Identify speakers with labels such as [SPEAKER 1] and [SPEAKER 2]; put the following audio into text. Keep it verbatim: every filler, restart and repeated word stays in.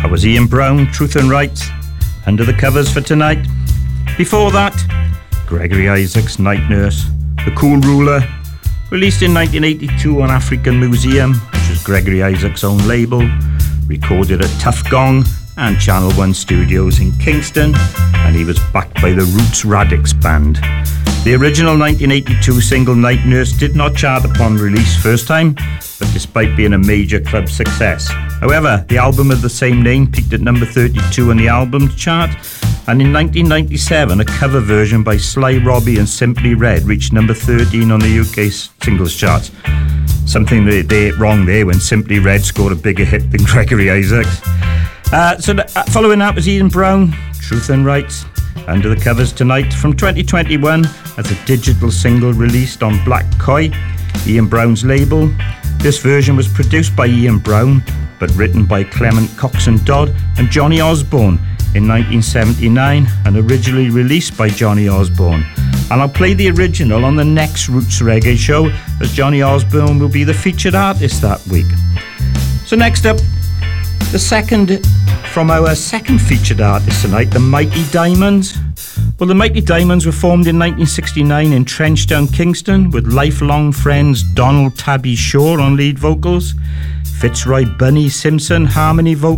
[SPEAKER 1] That was Ian Brown, Truth and Right, Under the Covers for tonight. Before that, Gregory Isaacs, Night Nurse, The Cool Ruler, released in nineteen eighty-two on African Museum, which was Gregory Isaacs' own label, recorded at Tough Gong and Channel One Studios in Kingston, and he was backed by the Roots Radix Band. The original nineteen eighty-two single Night Nurse did not chart upon release first time, but despite being a major club success. However, the album of the same name peaked at number thirty-two on the album chart, and in nineteen ninety-seven a cover version by Sly Robbie and Simply Red reached number thirteen on the U K singles charts. Something they did wrong there when Simply Red scored a bigger hit than Gregory Isaacs. Uh, so the, uh, following that was Ian Brown, Truth and Right, Under the Covers tonight, from twenty twenty-one as a digital single released on Black Koi, Ian Brown's label. This version was produced by Ian Brown, but written by Clement Coxon Dodd and Johnny Osborne in nineteen seventy-nine, and originally released by Johnny Osborne. And I'll play the original on the next Roots Reggae show, as Johnny Osborne will be the featured artist that week. So next up, the second from our second featured artist tonight, the Mighty Diamonds. Well, the Mighty Diamonds were formed in nineteen sixty-nine in Trenchtown, Kingston, with lifelong friends Donald Tabby Shaw on lead vocals, Fitzroy Bunny Simpson harmony vocals,